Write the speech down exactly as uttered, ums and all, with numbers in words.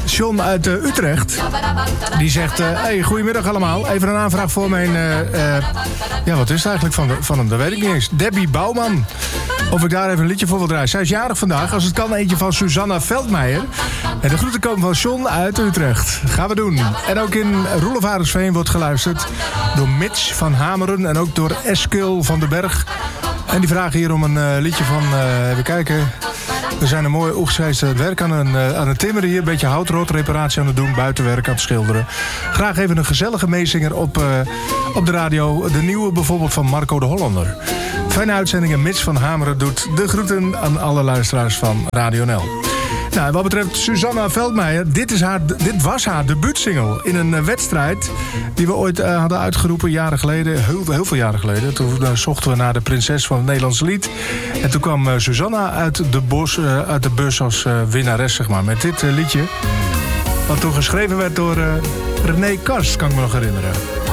John uit uh, Utrecht. Die zegt, uh, hey, goedemiddag allemaal. Even een aanvraag voor mijn... Uh, uh, ja, wat is het eigenlijk van, de, van hem? Dat weet ik niet eens. Debbie Bouwman. Of ik daar even een liedje voor wil draaien. Zij is jarig vandaag. Als het kan, eentje van Susanna Veldmeijer. En de groeten komen van John uit Utrecht. Gaan we doen. En ook in Roelof Arendsveen wordt geluisterd door Mitch van Hameren. En ook door Eskil van den Berg. En die vragen hier om een uh, liedje van... Uh, even kijken... We zijn een mooie oegstrijds werk aan, een, uh, aan het timmeren hier. Een beetje houtrot, reparatie aan het doen, buitenwerk aan het schilderen. Graag even een gezellige meezinger op, uh, op de radio. De nieuwe bijvoorbeeld van Marco de Hollander. Fijne uitzendingen. Mitch van Hameren doet de groeten aan alle luisteraars van Radio N L. Nou, wat betreft Susanna Veldmeijer, dit, is haar, dit was haar debuutsingle in een uh, wedstrijd die we ooit uh, hadden uitgeroepen jaren geleden, heel, heel veel jaren geleden. Toen uh, zochten we naar de prinses van het Nederlandse lied. En toen kwam uh, Susanna uit de, bos, uh, uit de bus als uh, winnares, zeg maar, met dit uh, liedje. Wat toen geschreven werd door uh, René Kast, kan ik me nog herinneren.